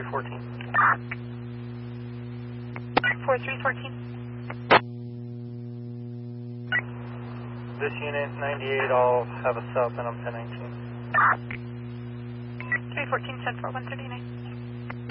4314. 4314. This unit 98, I'll have a south and I'm 1019. 314, 10 for 139.